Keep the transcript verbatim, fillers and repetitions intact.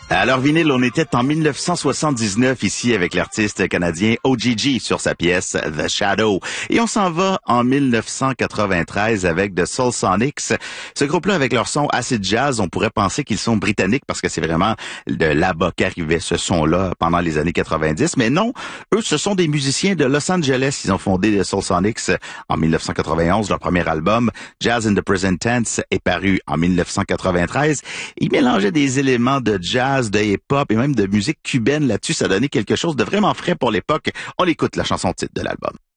Alors vinyle, on était en mille neuf cent soixante-dix-neuf ici avec l'artiste canadien O G G sur sa pièce The Shadow. Et on s'en va en mille neuf cent quatre-vingt-treize avec The Soulsonics. Ce groupe-là, avec leur son acid jazz, on pourrait penser qu'ils sont britanniques parce que c'est vraiment de là-bas qu'arrivait ce son-là pendant les années quatre-vingt-dix. Mais non, eux, ce sont des musiciens de Los Angeles. Ils ont fondé The Soulsonics en mille neuf cent quatre-vingt-onze. Leur premier album, Jazz in the Present Tense, est paru en mille neuf cent quatre-vingt-treize. Ils mélangeaient des éléments de jazz, de hip-hop et même de musique cubaine là-dessus. Ça donnait quelque chose de vraiment frais pour l'époque. On écoute la chanson titre de l'album.